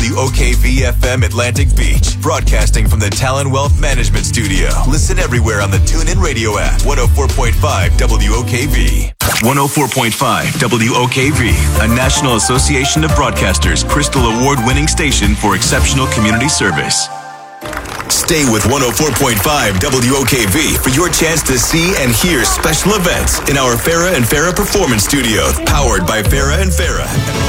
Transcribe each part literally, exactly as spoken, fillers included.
W O K V F M Atlantic Beach, broadcasting from the Talon Wealth Management Studio. Listen everywhere on the TuneIn Radio app. one oh four point five W O K V. one oh four point five W O K V, a National Association of Broadcasters Crystal Award-winning station for exceptional community service. Stay with one oh four point five W O K V for your chance to see and hear special events in our Farah and Farah Performance Studio, powered by Farah and Farah.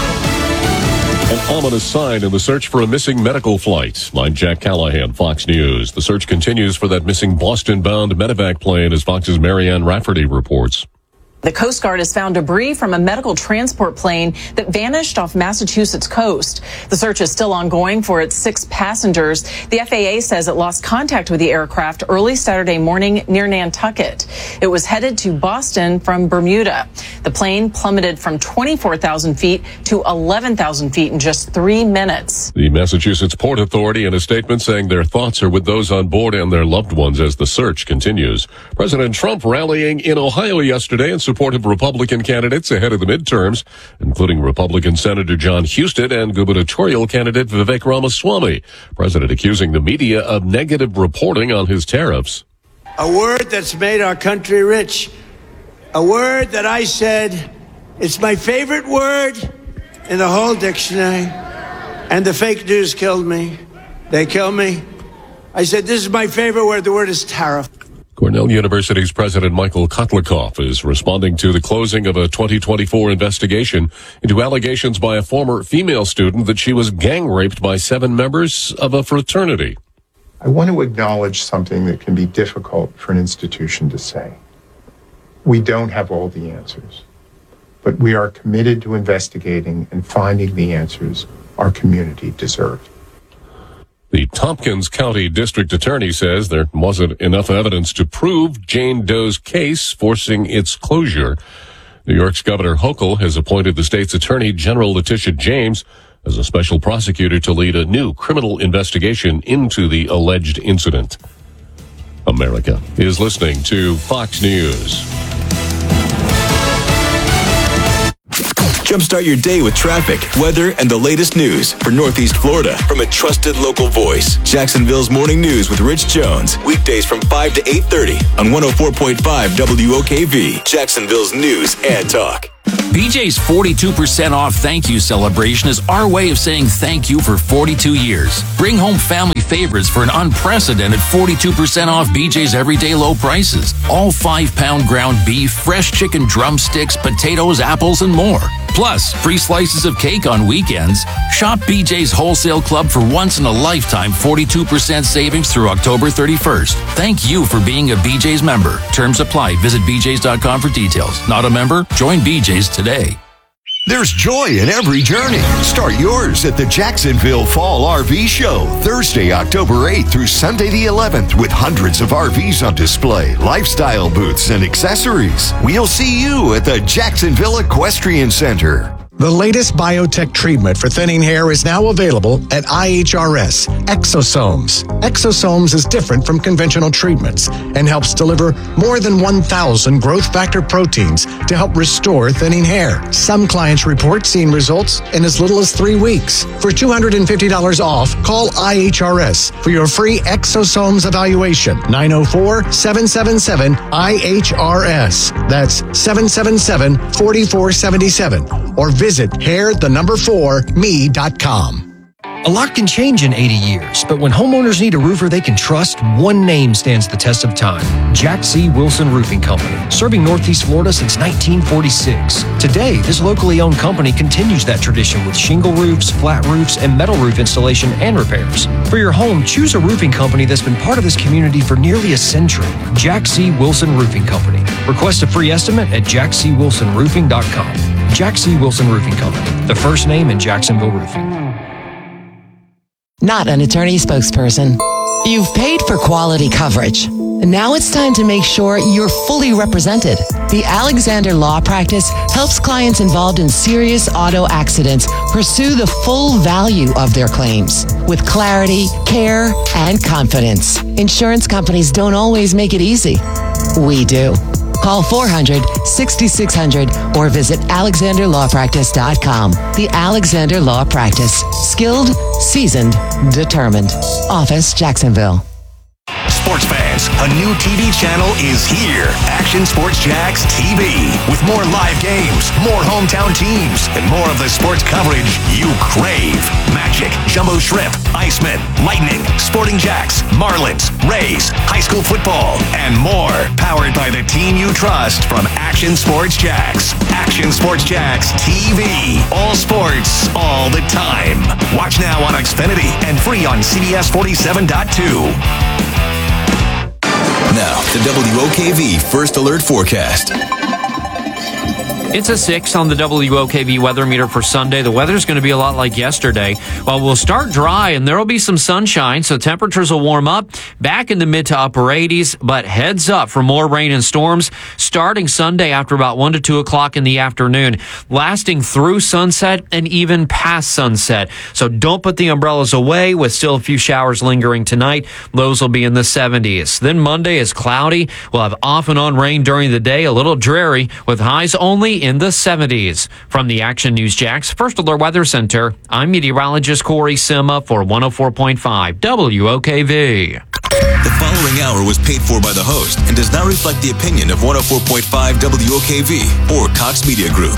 An ominous sign in the search for a missing medical flight. I'm Jack Callahan, Fox News. The search continues for that missing Boston-bound medevac plane, as Fox's Marianne Rafferty reports. The Coast Guard has found debris from a medical transport plane that vanished off Massachusetts coast. The search is still ongoing for its six passengers. The F A A says it lost contact with the aircraft early Saturday morning near Nantucket. It was headed to Boston from Bermuda. The plane plummeted from twenty-four thousand feet to eleven thousand feet in just three minutes. The Massachusetts Port Authority in a statement saying their thoughts are with those on board and their loved ones as the search continues. President Trump rallying in Ohio yesterday and support of Republican candidates ahead of the midterms, including Republican Senator John Husted and gubernatorial candidate Vivek Ramaswamy. President accusing the media of negative reporting on his tariffs. A word that's made our country rich. A word that I said, it's my favorite word in the whole dictionary. And the fake news killed me. They killed me. I said, this is my favorite word. The word is tariff. Cornell University's President Michael Kotlikoff is responding to the closing of a twenty twenty-four investigation into allegations by a former female student that she was gang raped by seven members of a fraternity. I want to acknowledge something that can be difficult for an institution to say. We don't have all the answers, but we are committed to investigating and finding the answers our community deserves. The Tompkins County District Attorney says there wasn't enough evidence to prove Jane Doe's case, forcing its closure. New York's Governor Hochul has appointed the state's Attorney General Letitia James as a special prosecutor to lead a new criminal investigation into the alleged incident. America is listening to Fox News. Jumpstart your day with traffic, weather, and the latest news for Northeast Florida from a trusted local voice. Jacksonville's Morning News with Rich Jones. Weekdays from five to eight thirty on one oh four point five W O K V. Jacksonville's News and Talk. B J's forty-two percent off thank you celebration is our way of saying thank you for forty-two years. Bring home family favorites for an unprecedented forty-two percent off B J's everyday low prices. All five-pound ground beef, fresh chicken drumsticks, potatoes, apples, and more. Plus, free slices of cake on weekends. Shop B J's Wholesale Club for once-in-a-lifetime forty-two percent savings through October thirty-first. Thank you for being a B J's member. Terms apply. Visit b j's dot com for details. Not a member? Join B J's today. There's joy in every journey. Start yours at the Jacksonville Fall R V Show, Thursday, October eighth through Sunday the eleventh, with hundreds of R Vs on display, lifestyle booths, and accessories. We'll see you at the Jacksonville Equestrian Center. The latest biotech treatment for thinning hair is now available at I H R S, Exosomes. Exosomes is different from conventional treatments and helps deliver more than one thousand growth factor proteins to help restore thinning hair. Some clients report seeing results in as little as three weeks. For two hundred fifty dollars off, call I H R S for your free Exosomes evaluation. nine oh four, seven seven seven, I H R S. That's seven seven seven, four four seven seven. Or visit Visit hair the number four me dot com. A lot can change in eighty years, but when homeowners need a roofer they can trust, one name stands the test of time. Jack C. Wilson Roofing Company, serving Northeast Florida since nineteen forty-six. Today, this locally owned company continues that tradition with shingle roofs, flat roofs, and metal roof installation and repairs. For your home, choose a roofing company that's been part of this community for nearly a century. Jack C. Wilson Roofing Company. Request a free estimate at jack c wilson roofing dot com. Jack C. Wilson Roofing Company, the first name in Jacksonville roofing. Not an attorney spokesperson. You've paid for quality coverage. Now it's time to make sure you're fully represented. The Alexander Law Practice helps clients involved in serious auto accidents pursue the full value of their claims with clarity, care, and confidence. Insurance companies don't always make it easy. We do. Call four hundred, sixty-six hundred or visit alexander law practice dot com. The Alexander Law Practice. Skilled, seasoned, determined. Office, Jacksonville. Sports fans, a new T V channel is here. Action Sports Jax T V. With more live games, more hometown teams, and more of the sports coverage you crave. Magic, Jumbo Shrimp, Iceman, Lightning, Sporting Jacks, Marlins, Rays, high school football, and more. Powered by the team you trust from Action Sports Jax. Action Sports Jax T V. All sports, all the time. Watch now on Xfinity and free on C B S forty-seven point two. Now, the W O K V First Alert Forecast. It's a six on the W O K V weather meter for Sunday. The weather's going to be a lot like yesterday. Well, we'll start dry and there will be some sunshine, so temperatures will warm up back in the mid to upper eighties, but heads up for more rain and storms starting Sunday after about one to two o'clock in the afternoon, lasting through sunset and even past sunset. So don't put the umbrellas away with still a few showers lingering tonight. Lows will be in the seventies. Then Monday is cloudy. We'll have off and on rain during the day, a little dreary with highs only in the seventies. From the Action News Jax First Alert Weather Center, I'm meteorologist Corey Sima for one oh four point five W O K V. The following hour was paid for by the host and does not reflect the opinion of one oh four point five W O K V or Cox Media Group.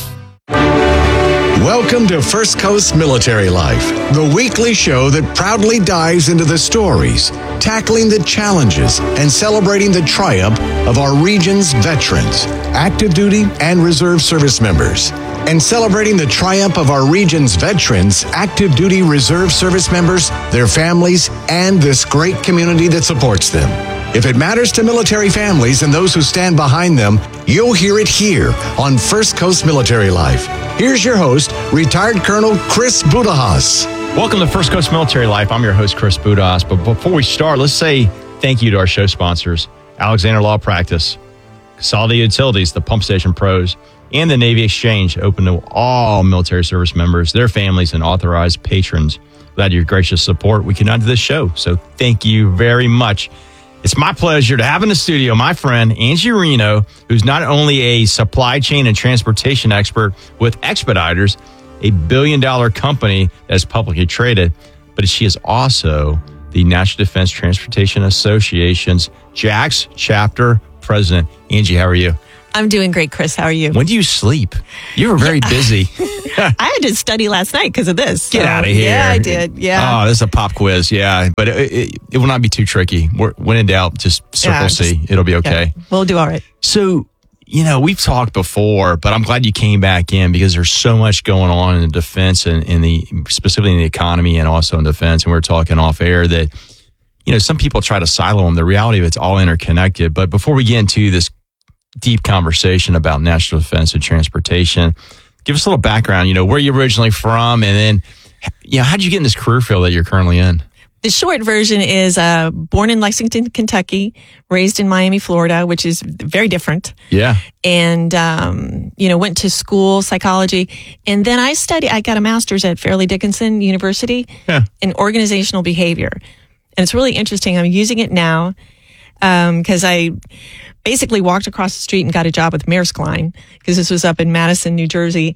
Welcome to First Coast Military Life, the weekly show that proudly dives into the stories, tackling the challenges, and celebrating the triumph of our region's veterans, active duty and reserve service members, and celebrating the triumph of our region's veterans, active duty reserve service members, their families, and this great community that supports them. If it matters to military families and those who stand behind them, you'll hear it here on First Coast Military Life. Here's your host, retired Colonel Chris Budahas. Welcome to First Coast Military Life. I'm your host, Chris Budahas. But before we start, let's say thank you to our show sponsors, Alexander Law Practice, Consolidated Utilities, the Pump Station Pros, and the Navy Exchange, open to all military service members, their families, and authorized patrons. Glad your gracious support. We cannot do this show, so thank you very much. It's my pleasure to have in the studio my friend Angie Reno, who's not only a supply chain and transportation expert with Expeditors, a billion-dollar company that is publicly traded, but she is also the National Defense Transportation Association's Jax Chapter President. Angie, how are you? I'm doing great, Chris. How are you? When do you sleep? You were very busy. I had to study last night because of this. Get so, out of here. Yeah, I did. Yeah. Oh, this is a pop quiz. Yeah. But it, it, it will not be too tricky. We're, when in doubt, just circle yeah, C. just, It'll be okay. Yeah, we'll do all right. So, you know, we've talked before, but I'm glad you came back in because there's so much going on in the defense and in the specifically in the economy and also in defense. And we we're talking off air that, you know, some people try to silo them. The reality of it's all interconnected. But before we get into this deep conversation about national defense and transportation, give us a little background, you know, where you're originally from, and then, you know, how did you get in this career field that you're currently in? The short version is uh, born in Lexington, Kentucky, raised in Miami, Florida, which is very different. Yeah. And, um, you know, went to school, psychology. And then I studied, I got a master's at Fairleigh Dickinson University yeah. in organizational behavior. And it's really interesting. I'm using it now because um, I basically walked across the street and got a job with Maersk Line because this was up in Madison, New Jersey,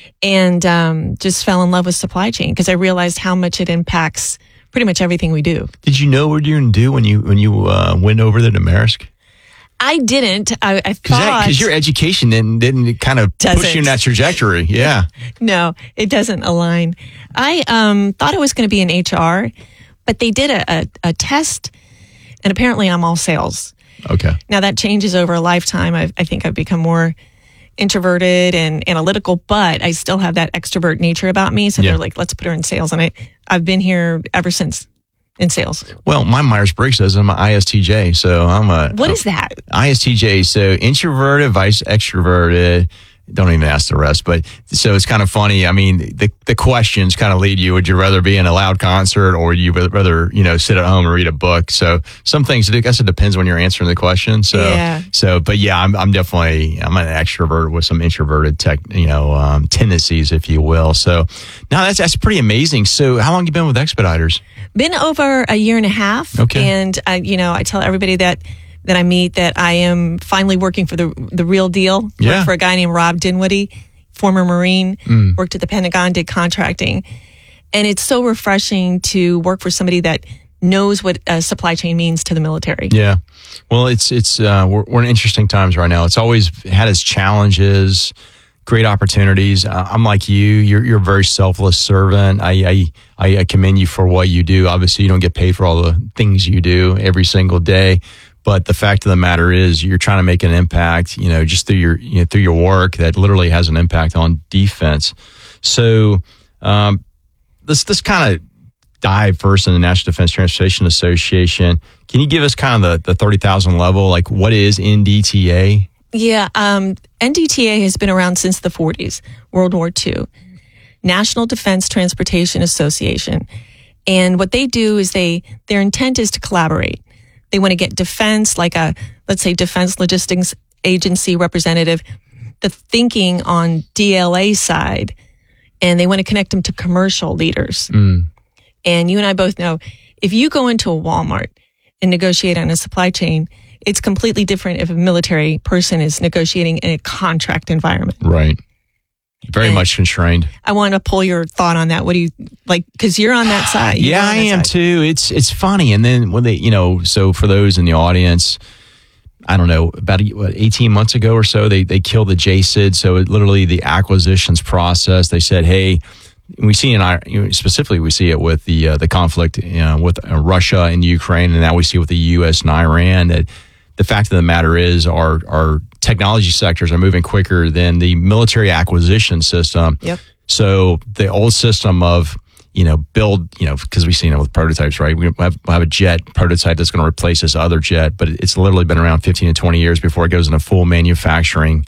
and um, just fell in love with supply chain because I realized how much it impacts pretty much everything we do. Did you know what you were going to do when you when you uh, went over there to Maersk? I didn't. I, I thought because your education didn't didn't kind of doesn't. push you in that trajectory. Yeah. No, it doesn't align. I um, thought it was going to be in H R, but they did a, a, a test, and apparently I'm all sales. Okay. Now that changes over a lifetime. I've, I think I've become more introverted and analytical, but I still have that extrovert nature about me. So yeah. they're like, let's put her in sales. And I, I've been here ever since in sales. Well, my Myers-Briggs says I'm an I S T J. So I'm a... What a, is that? I S T J. So introverted, vice extroverted. Don't even ask the rest. But so it's kind of funny. I mean, the the questions kind of lead you. Would you rather be in a loud concert or would you rather, you know, sit at home and read a book? So some things, I guess it depends when you're answering the question. So, yeah. so, but yeah, I'm, I'm definitely, I'm an extrovert with some introverted tech, you know, um, tendencies, if you will. So no, that's, that's pretty amazing. So how long have you been with Expeditors? Been over a year and a half. Okay. And I, you know, I tell everybody that that I meet that I am finally working for the the real deal. Yeah. Worked for a guy named Rob Dinwiddie, former Marine, Mm. worked at the Pentagon, did contracting. And it's so refreshing to work for somebody that knows what uh, supply chain means to the military. Yeah. Well, it's, it's, uh, we're, we're in interesting times right now. It's always had its challenges, great opportunities. Uh, I'm like you, you're, you're a very selfless servant. I, I, I commend you for what you do. Obviously you don't get paid for all the things you do every single day, but the fact of the matter is you're trying to make an impact, you know, just through your, you know, through your work that literally has an impact on defense. So, um, let's, let's kind of dive first in the National Defense Transportation Association. Can you give us kind of the, the thirty thousand level? Like, what is N D T A? Yeah, um, N D T A has been around since the forties, World War Two. National Defense Transportation Association. And what they do is they, their intent is to collaborate. They want to get defense, like a, let's say, Defense Logistics Agency representative, the thinking on D L A side, and they want to connect them to commercial leaders. Mm. And you and I both know, if you go into a Walmart and negotiate on a supply chain, it's completely different if a military person is negotiating in a contract environment. Right. Very And much constrained. I want to pull your thought on that. What do you like? Because you're on that side. You're Yeah, on I that am side. too. It's it's funny. And then when they, you know, so for those in the audience, I don't know, about what, eighteen months ago or so, they they killed the J S I D. So it literally the acquisitions process. They said, hey, we see in our, you know, specifically we see it with the uh, the conflict, you know, with uh, Russia and Ukraine, and now we see it with the U S and Iran. That the fact of the matter is, our our technology sectors are moving quicker than the military acquisition system. Yep. So the old system of, you know, build, you know, because we've seen it with prototypes, right? We have, we have a jet prototype that's going to replace this other jet, but it's literally been around fifteen to twenty years before it goes into full manufacturing.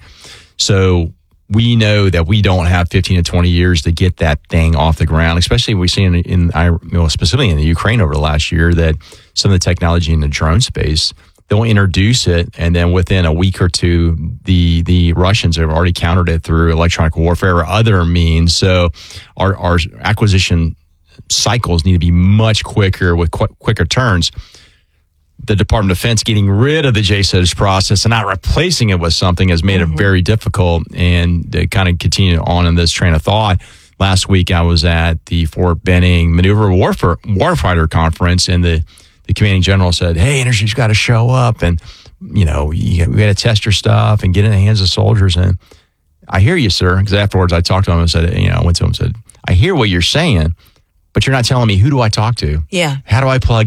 So we know that we don't have fifteen to twenty years to get that thing off the ground, especially we've seen in, in you know, specifically in the Ukraine over the last year, that some of the technology in the drone space, they'll introduce it, and then within a week or two, the the Russians have already countered it through electronic warfare or other means. So our, our acquisition cycles need to be much quicker with qu- quicker turns. The Department of Defense getting rid of the J S I D process and not replacing it with something has made mm-hmm. it very difficult. And to kind of continue on in this train of thought, last week I was at the Fort Benning Maneuver Warfare Warfighter Conference, and the The commanding general said, hey, energy's got to show up, and, you know, you, we got to test your stuff and get in the hands of soldiers. And I hear you, sir. Because afterwards I talked to him and said, you know, I went to him and said, I hear what you're saying, but you're not telling me, who do I talk to? Yeah. How do I plug